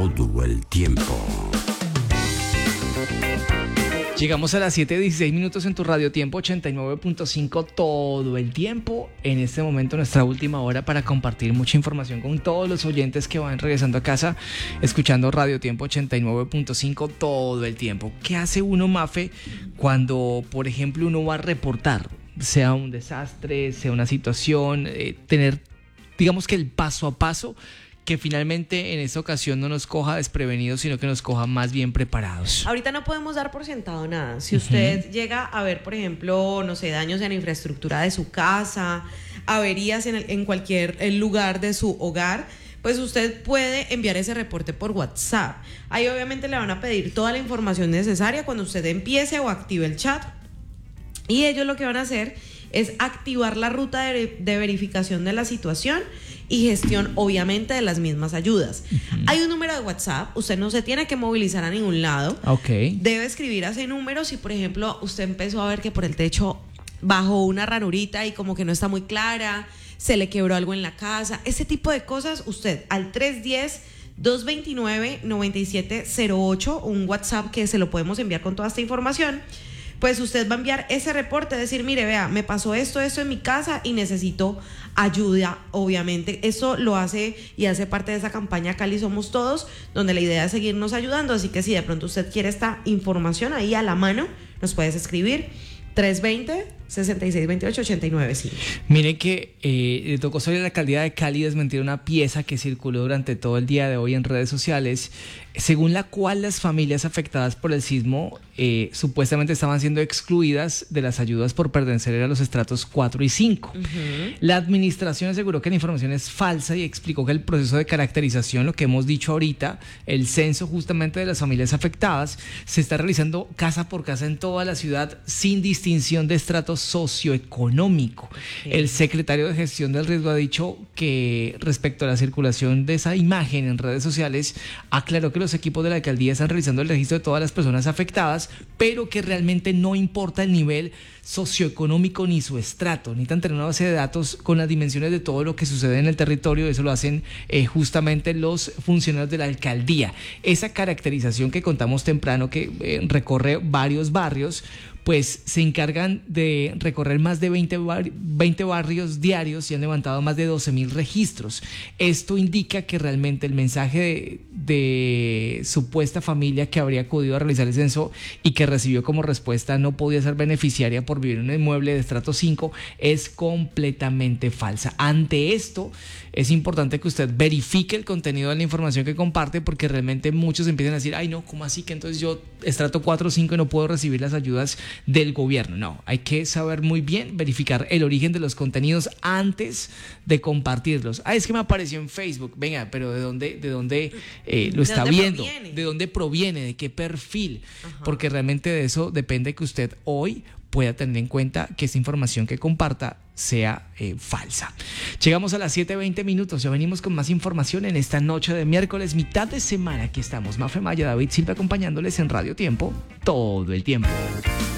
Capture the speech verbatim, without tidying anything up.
todo el tiempo. Llegamos a las siete dieciséis minutos en tu Radio Tiempo ochenta y nueve punto cinco todo el tiempo. En este momento nuestra última hora para compartir mucha información con todos los oyentes que van regresando a casa escuchando Radio Tiempo ochenta y nueve punto cinco todo el tiempo. ¿Qué hace uno, Mafe, cuando, por ejemplo, uno va a reportar, sea un desastre, sea una situación, eh, tener, digamos que el paso a paso, que finalmente en esta ocasión no nos coja desprevenidos, sino que nos coja más bien preparados? Ahorita no podemos dar por sentado nada. Si usted uh-huh. llega a ver, por ejemplo, no sé, daños en la infraestructura de su casa, averías en, el, en cualquier lugar de su hogar, pues usted puede enviar ese reporte por WhatsApp. Ahí obviamente le van a pedir toda la información necesaria cuando usted empiece o active el chat. Y ellos lo que van a hacer es activar la ruta de, de verificación de la situación y gestión, obviamente, de las mismas ayudas. Uh-huh. Hay un número de WhatsApp, usted no se tiene que movilizar a ningún lado. Okay. Debe escribir a ese número si, por ejemplo, usted empezó a ver que por el techo bajó una ranurita y como que no está muy clara, se le quebró algo en la casa, ese tipo de cosas, usted al tres uno cero, dos dos nueve, nueve siete cero ocho, un WhatsApp que se lo podemos enviar con toda esta información, pues usted va a enviar ese reporte, decir, mire, vea, me pasó esto, esto en mi casa y necesito ayuda, obviamente. Eso lo hace y hace parte de esa campaña Cali Somos Todos, donde la idea es seguirnos ayudando, así que si de pronto usted quiere esta información ahí a la mano, nos puedes escribir tres dos cero, seis seis dos ocho, ocho nueve cinco. Mire que eh, le tocó salir a la alcaldía de Cali desmentir una pieza que circuló durante todo el día de hoy en redes sociales, según la cual las familias afectadas por el sismo eh, supuestamente estaban siendo excluidas de las ayudas por pertenecer a los estratos cuatro y cinco. Uh-huh. La administración aseguró que la información es falsa y explicó que el proceso de caracterización, lo que hemos dicho ahorita, el censo justamente de las familias afectadas, se está realizando casa por casa en toda la ciudad sin distinción de estrato socioeconómico. Okay. El secretario de Gestión del Riesgo ha dicho que respecto a la circulación de esa imagen en redes sociales, aclaró que los equipos de la alcaldía están realizando el registro de todas las personas afectadas, pero que realmente no importa el nivel socioeconómico ni su estrato, necesitan tener una base de datos con las dimensiones de todo lo que sucede en el territorio. Eso lo hacen eh, justamente los funcionarios de la alcaldía. Esa caracterización que contamos temprano, que eh, recorre varios barrios, pues se encargan de recorrer más de veinte, bar- veinte barrios diarios y han levantado más de doce mil registros. Esto indica que realmente el mensaje de, de supuesta familia que habría acudido a realizar el censo y que recibió como respuesta no podía ser beneficiaria por vivir en un inmueble de estrato cinco es completamente falsa. Ante esto, es importante que usted verifique el contenido de la información que comparte, porque realmente muchos empiezan a decir, ay no, ¿cómo así que entonces yo estrato cuatro o cinco y no puedo recibir las ayudas del gobierno? No, hay que saber muy bien, verificar el origen de los contenidos antes de compartirlos. Ah, es que me apareció en Facebook. Venga, pero ¿de dónde, de dónde eh, lo está viendo? Proviene? ¿De dónde proviene? ¿De qué perfil? Ajá. Porque realmente de eso depende que usted hoy pueda tener en cuenta que esta información que comparta sea eh, falsa. Llegamos a las siete veinte minutos, ya venimos con más información en esta noche de miércoles, mitad de semana. Aquí estamos, Mafe Maya, David Silva, acompañándoles en Radio Tiempo todo el tiempo.